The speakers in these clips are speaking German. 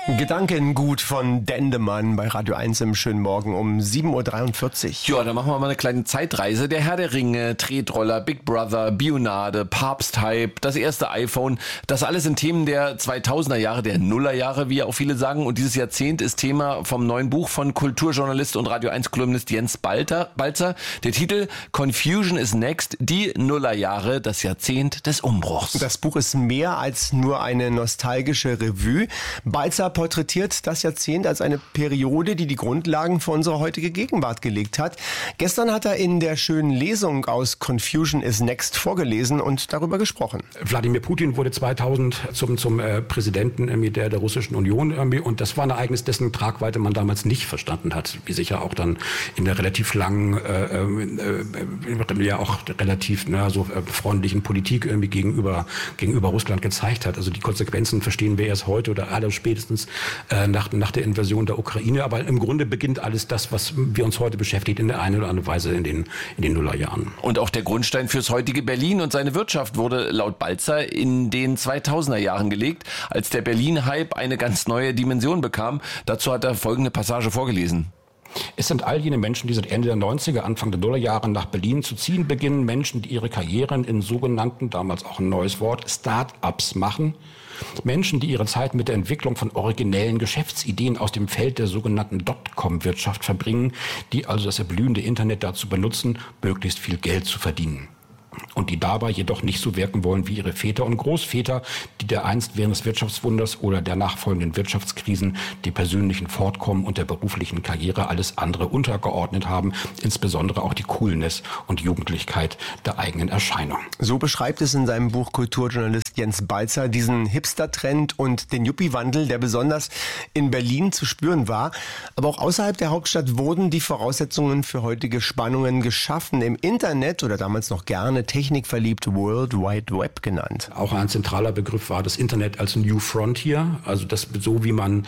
Gedankengut von Dendemann bei Radio 1 im schönen Morgen um 7.43 Uhr. Ja, dann machen wir mal eine kleine Zeitreise. Der Herr der Ringe, Tretroller, Big Brother, Bionade, Papsthype, das erste iPhone. Das alles sind Themen der 2000er Jahre, der Nullerjahre, wie ja auch viele sagen. Und dieses Jahrzehnt ist Thema vom neuen Buch von Kulturjournalist und Radio 1-Kolumnist Jens Balzer. Der Titel Confusion is Next, die Nullerjahre, das Jahrzehnt des Umbruchs. Das Buch ist mehr als nur eine nostalgische Revue. Balzer porträtiert das Jahrzehnt als eine Periode, die die Grundlagen für unsere heutige Gegenwart gelegt hat. Gestern hat er in der schönen Lesung aus Confusion is Next vorgelesen und darüber gesprochen. Wladimir Putin wurde 2000 zum Präsidenten der Russischen Union und das war ein Ereignis, dessen Tragweite man damals nicht verstanden hat, wie sich ja auch dann in der relativ langen, ja auch relativ freundlichen Politik gegenüber Russland gezeigt hat. Also die Konsequenzen verstehen wir erst heute oder alle spätestens nach der Invasion der Ukraine. Aber im Grunde beginnt alles das, was wir uns heute beschäftigt, in der einen oder anderen Weise in den Nullerjahren. Und auch der Grundstein fürs heutige Berlin und seine Wirtschaft wurde laut Balzer in den 2000er Jahren gelegt, als der Berlin-Hype eine ganz neue Dimension bekam. Dazu hat er folgende Passage vorgelesen. Es sind all jene Menschen, die seit Ende der 90er, Anfang der Nullerjahre nach Berlin zu ziehen beginnen. Menschen, die ihre Karrieren in sogenannten, damals auch ein neues Wort, Start-ups machen. Menschen, die ihre Zeit mit der Entwicklung von originellen Geschäftsideen aus dem Feld der sogenannten Dotcom-Wirtschaft verbringen, die also das erblühende Internet dazu benutzen, möglichst viel Geld zu verdienen. Und die dabei jedoch nicht so wirken wollen wie ihre Väter und Großväter, die dereinst während des Wirtschaftswunders oder der nachfolgenden Wirtschaftskrisen dem persönlichen Fortkommen und der beruflichen Karriere alles andere untergeordnet haben, insbesondere auch die Coolness und Jugendlichkeit der eigenen Erscheinung. So beschreibt es in seinem Buch Kulturjournalist Jens Balzer diesen Hipster-Trend und den Yuppie-Wandel, der besonders in Berlin zu spüren war. Aber auch außerhalb der Hauptstadt wurden die Voraussetzungen für heutige Spannungen geschaffen. Im Internet oder damals noch gerne technikverliebt World Wide Web genannt. Auch ein zentraler Begriff war das Internet als New Frontier, also das so wie man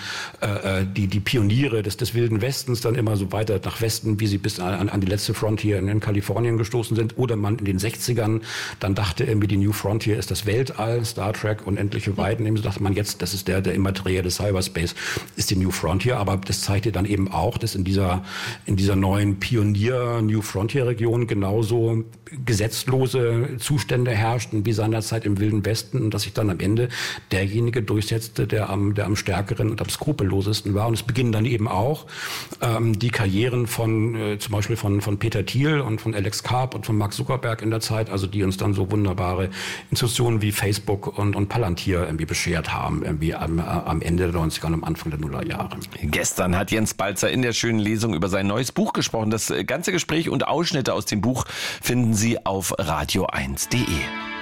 die Pioniere des Wilden Westens dann immer so weiter nach Westen, wie sie bis an die letzte Frontier in Kalifornien gestoßen sind, oder man in den 60ern dann dachte irgendwie, die New Frontier ist das Weltall, Star Trek, unendliche Weiten, eben so dachte man jetzt, das ist der immaterielle Cyberspace, ist die New Frontier, aber das zeigte dann eben auch, dass in dieser neuen Pionier New Frontier Region genauso gesetzlose Zustände herrschten wie seinerzeit im Wilden Westen und dass sich dann am Ende derjenige durchsetzte, der am stärkeren und am skrupellosesten war. Und es beginnen dann eben auch die Karrieren von zum Beispiel von Peter Thiel und von Alex Karp und von Mark Zuckerberg in der Zeit, also die uns dann so wunderbare Institutionen wie Facebook und Palantir irgendwie beschert haben, irgendwie am Ende der 90er und am Anfang der Nullerjahre. Gestern hat Jens Balzer in der schönen Lesung über sein neues Buch gesprochen. Das ganze Gespräch und Ausschnitte aus dem Buch finden Sie auf radio1.de.